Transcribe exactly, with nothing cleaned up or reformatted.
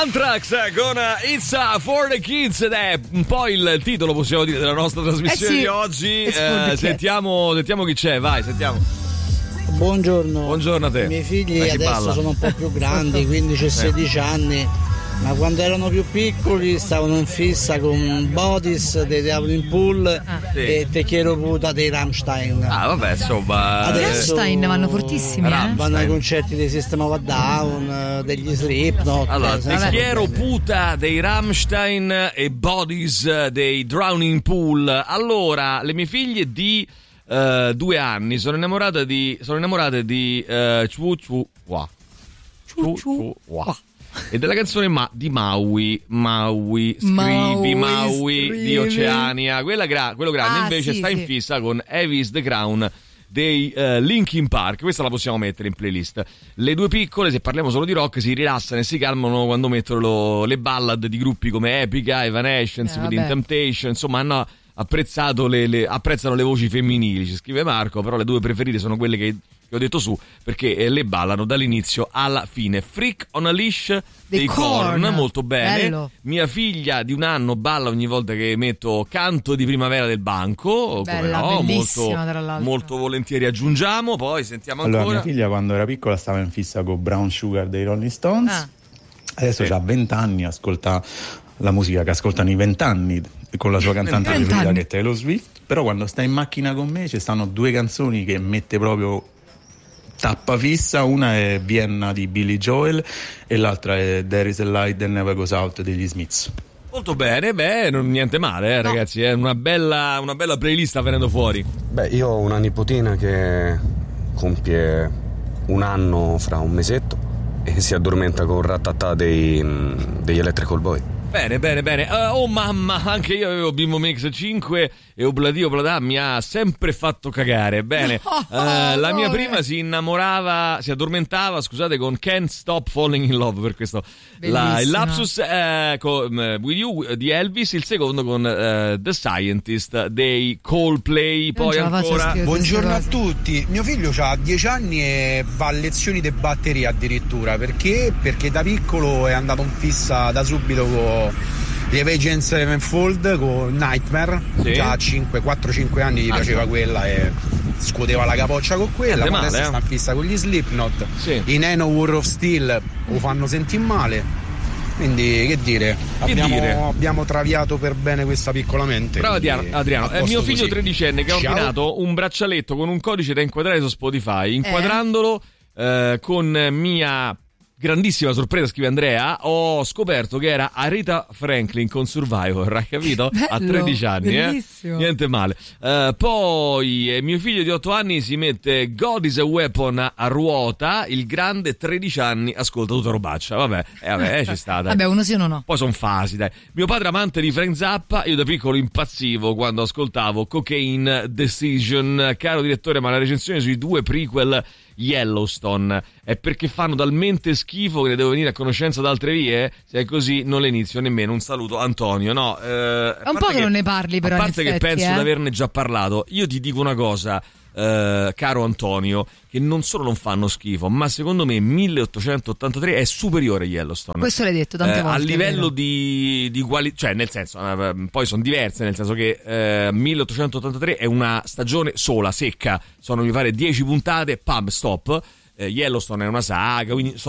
Anthrax con It's for the Kids ed è un po' il titolo, possiamo dire, della nostra trasmissione eh sì, di oggi. Eh, sentiamo, sentiamo chi c'è, vai, sentiamo. Buongiorno. Buongiorno a te. I miei figli adesso balla. sono un po' più grandi, quindici e sedici anni, ma quando erano più piccoli stavano in fissa con Bodies dei Diablo Pool ah, sì. e Te Quiero Puta dei Rammstein. Ah vabbè, insomma, i Rammstein vanno fortissimi, eh? Vanno ai concerti dei System of a Down, degli Slipknot. Allora, Te Quiero Puta dei Rammstein e Bodies dei Drowning Pool. Allora, le mie figlie di uh, due anni sono innamorate di sono innamorate di uh, Chu Chu Wa. Chu Chu Wa. E della canzone Ma, di Maui, Maui, scrivi Maui, Maui scrivi. Di Oceania, quella gra- quello grande ah, invece sì, sta sì. in fissa con Heavy is the Crown dei uh, Linkin Park. Questa la possiamo mettere in playlist. Le due piccole, se parliamo solo di rock, si rilassano e si calmano quando mettono lo, le ballad di gruppi come Epica, Evanescence, eh, Within Temptation, insomma hanno apprezzato le, le, apprezzano le voci femminili, ci scrive Marco, però le due preferite sono quelle che che ho detto su, perché eh, le ballano dall'inizio alla fine. Freak on a Leash dei Korn, molto bene. Bello. Mia figlia di un anno balla ogni volta che metto Canto di primavera del banco. Bella, come no, bellissima, molto, molto volentieri aggiungiamo. Poi sentiamo ancora. Allora, mia figlia quando era piccola stava in fissa con Brown Sugar dei Rolling Stones. Ah. Adesso sì. ha venti anni, ascolta la musica che ascoltano i venti anni con la sua cantante preferita che è Taylor Swift. Però quando sta in macchina con me ci stanno due canzoni che mette proprio tappa fissa, una è Vienna di Billy Joel e l'altra è There is a Light That Never Goes Out degli Smiths. Molto bene, beh, non niente male, eh, no. ragazzi, è una bella, una bella playlist venendo fuori. Beh, io ho una nipotina che compie un anno fra un mesetto e si addormenta con Ratatà dei, degli Electrical Boy. Bene, bene, bene. Uh, oh mamma, anche io avevo Bimbo Mix cinque e Obladio Obladà mi ha sempre fatto cagare. Bene, uh, la mia prima si innamorava, si addormentava, scusate, con Can't Stop Falling in Love, per questo la, il lapsus uh, con uh, With You di Elvis, il secondo con uh, The Scientist dei Coldplay. Poi ancora buongiorno a tutti. Mio figlio ha dieci anni e va a lezioni di batteria addirittura. Perché? Perché da piccolo è andato in fissa da subito con gli Avenged Sevenfold con Nightmare, sì. già a quattro cinque anni gli ah, piaceva sì. quella e scuoteva la capoccia con quella, ma adesso eh. sta in fissa con gli Slipknot, sì. i Nano War of Steel lo fanno sentire male, quindi che dire, che abbiamo, dire? abbiamo traviato per bene questa piccola mente. Bravo Adriano, Adriano. È mio figlio tredicenne che ha ordinato un braccialetto con un codice da inquadrare su Spotify, inquadrandolo eh. Eh, con mia grandissima sorpresa, scrive Andrea, ho scoperto che era Aretha Franklin con Survivor, hai capito? Bello, a tredici anni, eh? Niente male. Uh, poi eh, mio figlio di otto anni si mette God is a Weapon a, a ruota, il grande tredici anni ascolta tutta robaccia, vabbè, eh, vabbè eh, ci sta, dai. Vabbè, uno sì o uno no. Poi sono fasi, dai. Mio padre amante di Frank Zappa, io da piccolo impazzivo quando ascoltavo Cocaine Decision. Caro direttore, ma la recensione sui due prequel Yellowstone è perché fanno talmente schifo che ne devo venire a conoscenza da altre vie? Se è così non le inizio nemmeno. Un saluto Antonio. No, eh, è un po' che, che non ne parli, però, a parte in effetti, che penso eh? di averne già parlato. Io ti dico una cosa, eh, caro Antonio, che non solo non fanno schifo, ma secondo me milleottocentottantatré è superiore a Yellowstone. Questo l'hai detto tante eh, volte. A livello di, di qualità, cioè nel senso, eh, poi sono diverse, nel senso che eh, milleottocentottantatré è una stagione sola, secca, sono mi pare dieci puntate, pam, stop. Eh, Yellowstone è una saga, quindi